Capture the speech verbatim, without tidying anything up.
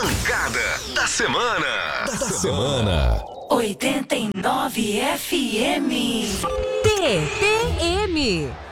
Pancada da semana. Da, da semana. oitenta e nove F M. T P M.